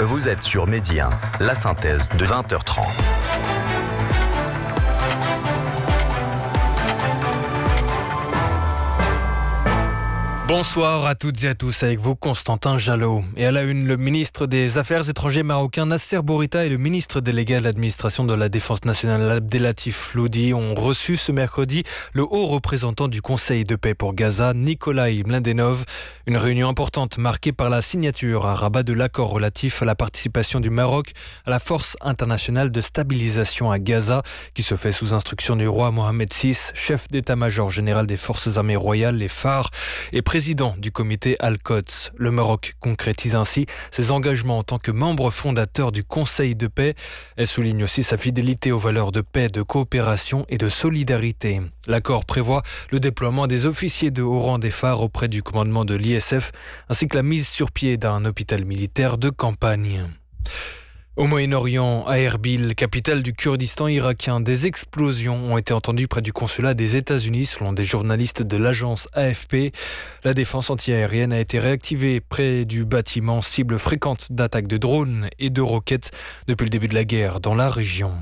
Vous êtes sur Midi 1, la synthèse de 20h30. Bonsoir à toutes et à tous, avec vous Constantin Jalot. Et à la une, le ministre des Affaires étrangères marocain Nasser Bourita et le ministre délégué à l'administration de la Défense nationale Abdelatif Loudi ont reçu ce mercredi le haut représentant du Conseil de paix pour Gaza, Nikolaï Mladenov. Une réunion importante marquée par la signature à Rabat de l'accord relatif à la participation du Maroc à la force internationale de stabilisation à Gaza, qui se fait sous instruction du roi Mohamed VI, chef d'état-major général des forces armées royales, les phares, et président du comité Al-Quds. Le Maroc concrétise ainsi ses engagements en tant que membre fondateur du Conseil de paix. Elle souligne aussi sa fidélité aux valeurs de paix, de coopération et de solidarité. L'accord prévoit le déploiement des officiers de haut rang des phares auprès du commandement de l'ISF, ainsi que la mise sur pied d'un hôpital militaire de campagne. Au Moyen-Orient, à Erbil, capitale du Kurdistan irakien, des explosions ont été entendues près du consulat des États-Unis, selon des journalistes de l'agence AFP. La défense antiaérienne a été réactivée près du bâtiment, cible fréquente d'attaques de drones et de roquettes depuis le début de la guerre dans la région.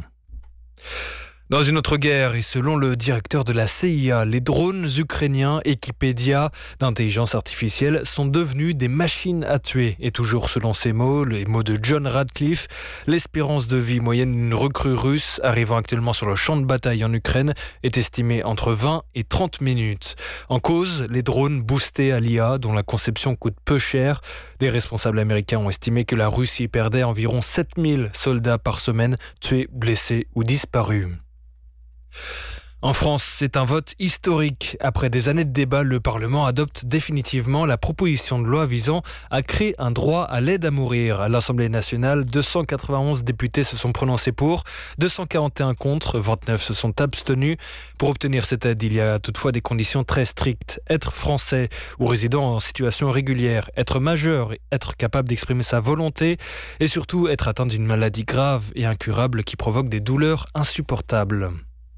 Dans une autre guerre, et selon le directeur de la CIA, les drones ukrainiens équipés d'IA, d'intelligence artificielle, sont devenus des machines à tuer. Et toujours selon ces mots, les mots de John Radcliffe, l'espérance de vie moyenne d'une recrue russe arrivant actuellement sur le champ de bataille en Ukraine est estimée entre 20 et 30 minutes. En cause, les drones boostés à l'IA, dont la conception coûte peu cher. Des responsables américains ont estimé que la Russie perdait environ 7000 soldats par semaine, tués, blessés ou disparus. En France, c'est un vote historique. Après des années de débat, le Parlement adopte définitivement la proposition de loi visant à créer un droit à l'aide à mourir. À l'Assemblée nationale, 291 députés se sont prononcés pour, 241 contre, 29 se sont abstenus. Pour obtenir cette aide, il y a toutefois des conditions très strictes. Être français ou résident en situation régulière, être majeur, être capable d'exprimer sa volonté et surtout être atteint d'une maladie grave et incurable qui provoque des douleurs insupportables.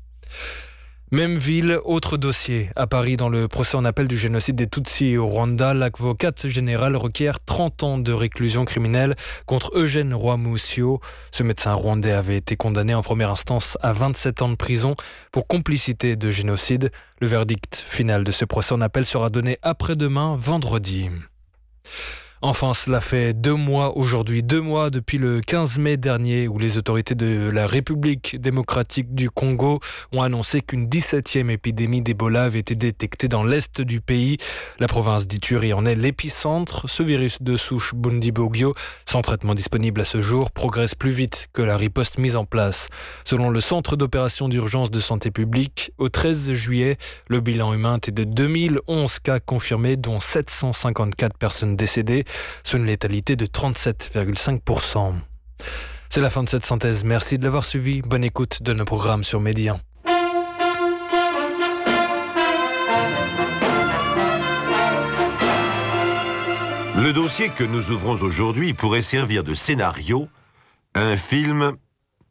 Même ville, autre dossier. À Paris, dans le procès en appel du génocide des Tutsis au Rwanda, l'avocate générale requiert 30 ans de réclusion criminelle contre Eugène Rwamusio. Ce médecin rwandais avait été condamné en première instance à 27 ans de prison pour complicité de génocide. Le verdict final de ce procès en appel sera donné après-demain, vendredi. Enfin, cela fait 2 mois aujourd'hui, 2 mois depuis le 15 mai dernier, où les autorités de la République démocratique du Congo ont annoncé qu'une 17e épidémie d'Ebola avait été détectée dans l'est du pays. La province d'Ituri en est l'épicentre. Ce virus de souche Bundibugyo, sans traitement disponible à ce jour, progresse plus vite que la riposte mise en place. Selon le Centre d'opération d'urgence de santé publique, au 13 juillet, le bilan humain était de 2011 cas confirmés, dont 754 personnes décédées, sur une létalité de 37,5%. C'est la fin de cette synthèse. Merci de l'avoir suivi. Bonne écoute de nos programmes sur Midi 1. Le dossier que nous ouvrons aujourd'hui pourrait servir de scénario à un film